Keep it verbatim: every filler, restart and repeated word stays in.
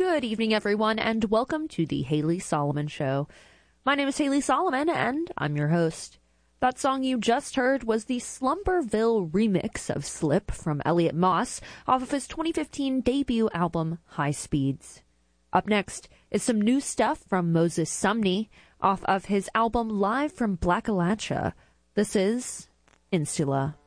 Good evening, everyone, and welcome to the Haley Solomon Show. My name is Haley Solomon, and I'm your host. That song you just heard was the Slumberville remix of Slip from Elliot Moss off of his twenty fifteen debut album, High Speeds. Up next is some new stuff from Moses Sumney off of his album Live from Blackalacha. This is Insula.